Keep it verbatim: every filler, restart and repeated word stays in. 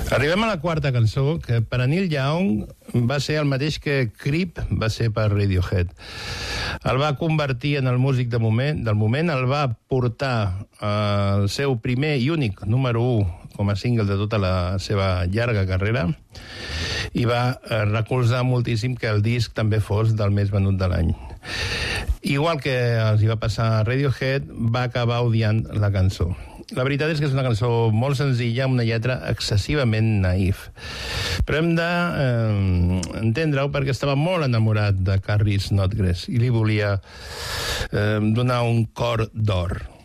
Arribem a la quarta cançó, que per a Neil Young va ser el mateix que Creep va ser per Radiohead. El va convertir en el músic de moment, del moment, el va portar al seu primer i únic número u com a single de tota la seva llarga carrera i va recolzar moltíssim que el disc també fos del més venut de l'any. Igual que els hi va passar a Radiohead, va acabar odiant la cançó. La veritat és que és una cançó molt senzilla, amb una lletra excessivament naïf. Però hem d'entendre-ho eh, perquè estava molt enamorat de Carrie Snodgrass i li volia eh, donar un cor d'or.